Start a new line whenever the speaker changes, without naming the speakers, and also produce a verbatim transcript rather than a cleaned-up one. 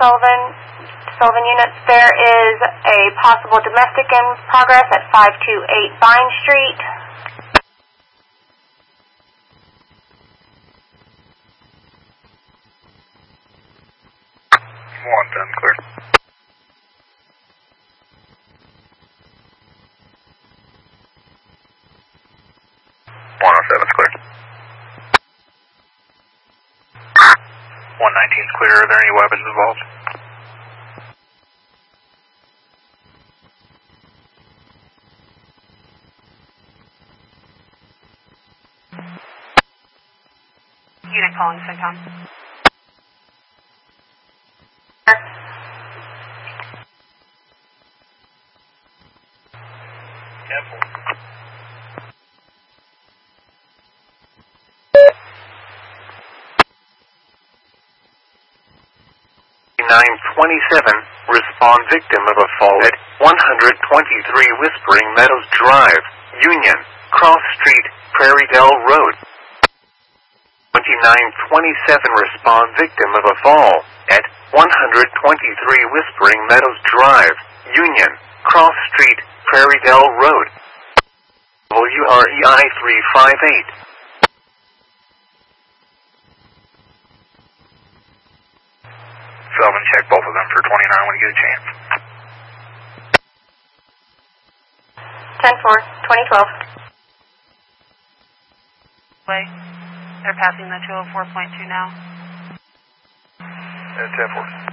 Sullivan, Sullivan units. There is a possible domestic in progress at five two eight Vine Street.
One ten, clear. One oh seven's clear. One nineteen's clear. Are there any weapons involved?
Unit calling SIGCOM.
nine twenty-seven, respond victim of a fall at one twenty-three Whispering Meadows Drive, Union, Cross Street, Prairie Dell Road. twenty-nine twenty-seven, respond victim of a fall at one twenty-three Whispering Meadows Drive, Union, Cross Street, Prairie Dell Road. W R E I three five eight.
Sullivan, check both of them for twenty-nine when you get a chance.
ten four, twenty twelve.
Way. They're passing the two oh four point two now.
Uh, ten four.